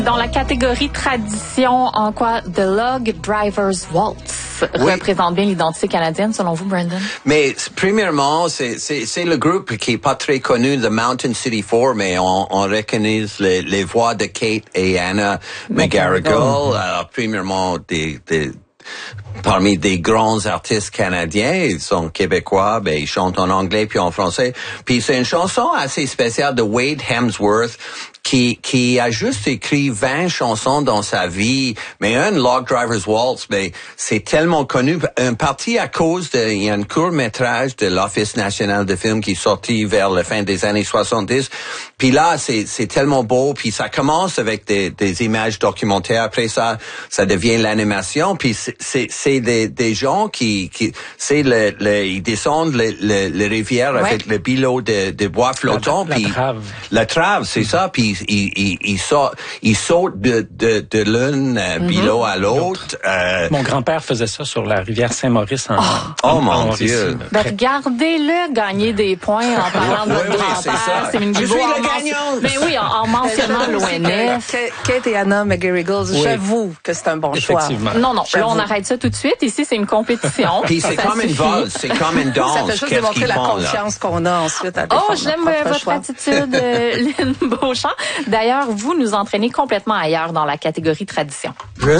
Dans la catégorie tradition, en quoi The Log Driver's Waltz représente bien l'identité canadienne, selon vous, Brandon? Mais premièrement, c'est le groupe qui est pas très connu, The Mountain City Four, mais on reconnaît les voix de Kate et Anna McGarrigle. Premièrement, parmi des grands artistes canadiens, ils sont québécois, ils chantent en anglais puis en français. Puis c'est une chanson assez spéciale de Wade Hemsworth qui a juste écrit 20 chansons dans sa vie, mais un Log Driver's Waltz, c'est tellement connu, en partie à cause il y a un court-métrage de l'Office national de film qui est sorti vers la fin des années 70. Puis là, c'est tellement beau, puis ça commence avec des images documentaires, après ça devient l'animation, puis c'est des gens qui ils descendent les rivières avec le bilot de bois flottant, puis la trave, c'est ça, puis ils sautent de l'un bilot à l'autre. Mon grand-père faisait ça sur la rivière Saint-Maurice mon Dieu. Regardez-le gagner des points en parlant de votre grand-père. C'est une je suis le gagnant. Mais oui, en mentionnant l'ONF. Kate et Anna McGarrigle, j'avoue que c'est un bon choix. Non, là, on arrête ça tout de suite. Ici, c'est une compétition. Puis c'est comme une valse, c'est comme une danse. Ça fait juste démontrer la confiance qu'on a ensuite à défendre. J'aime votre attitude, Lynn Beauchamp. D'ailleurs, vous nous entraînez complètement ailleurs dans la catégorie tradition.